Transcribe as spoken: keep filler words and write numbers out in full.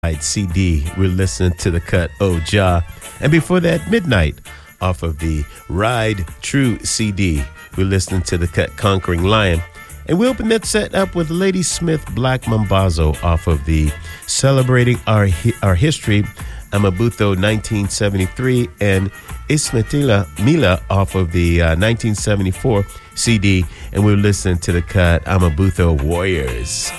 C D. We're listening to the cut Oh Jah. And before that, Midnight off of the Ride True C D. We're listening to the cut Conquering Lion. And we open that set up with Lady Smith Black Mambazo off of the Celebrating Our Our History, Amabuto nineteen seventy-three, and Ismetila Mila off of the uh, nineteen seventy-four C D. And we're listening to the cut Amabuto Warriors.